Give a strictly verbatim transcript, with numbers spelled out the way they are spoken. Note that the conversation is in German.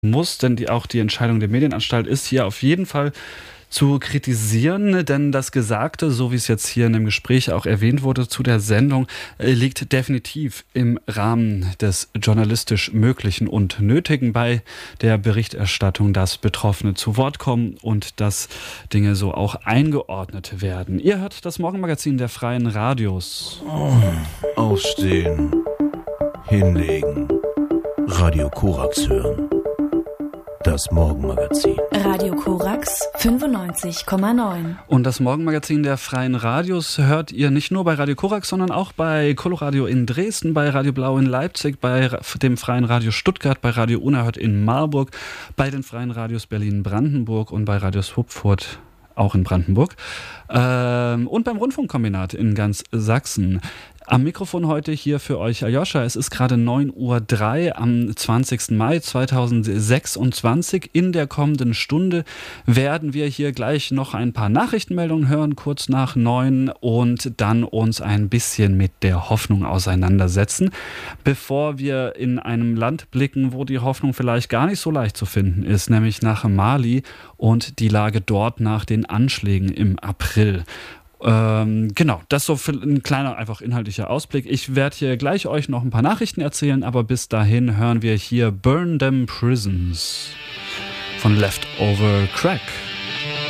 muss, denn die, auch die Entscheidung der Medienanstalt ist hier auf jeden Fall zu kritisieren, denn das Gesagte, so wie es jetzt hier in dem Gespräch auch erwähnt wurde zu der Sendung, liegt definitiv im Rahmen des journalistisch Möglichen und Nötigen bei der Berichterstattung, dass Betroffene zu Wort kommen und dass Dinge so auch eingeordnet werden. Ihr hört das Morgenmagazin der Freien Radios. Oh, aufstehen, hinlegen, Radio Korax hören. Das Morgenmagazin. Radio Korax fünfundneunzig Komma neun. Und das Morgenmagazin der Freien Radios hört ihr nicht nur bei Radio Korax, sondern auch bei Coloradio in Dresden, bei Radio Blau in Leipzig, bei dem Freien Radio Stuttgart, bei Radio Unerhört in Marburg, bei den Freien Radios Berlin-Brandenburg und bei Radio Swupfurt auch in Brandenburg ähm, und beim Rundfunkkombinat in ganz Sachsen. Am Mikrofon heute hier für euch Aljoscha. Es ist gerade neun Uhr drei am zwanzigsten Mai zweitausendsechsundzwanzig. In der kommenden Stunde werden wir hier gleich noch ein paar Nachrichtenmeldungen hören, kurz nach neun, und dann uns ein bisschen mit der Hoffnung auseinandersetzen, bevor wir in einem Land blicken, wo die Hoffnung vielleicht gar nicht so leicht zu finden ist, nämlich nach Mali und die Lage dort nach den Anschlägen im April. Ähm, genau, das so für ein kleiner, einfach inhaltlicher Ausblick. Ich werde hier gleich euch noch ein paar Nachrichten erzählen, aber bis dahin hören wir hier Burn Them Prisons von Leftover Crack.